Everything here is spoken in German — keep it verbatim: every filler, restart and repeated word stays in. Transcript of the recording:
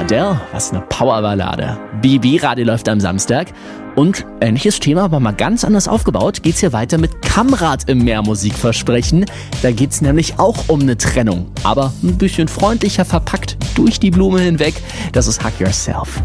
Adele, was eine Powerballade. B B-Radio läuft am Samstag. Und ähnliches Thema, aber mal ganz anders aufgebaut, geht's hier weiter mit Kamrat im Meermusikversprechen. Da geht's nämlich auch um eine Trennung, aber ein bisschen freundlicher verpackt durch die Blume hinweg. Das ist Hug Yourself.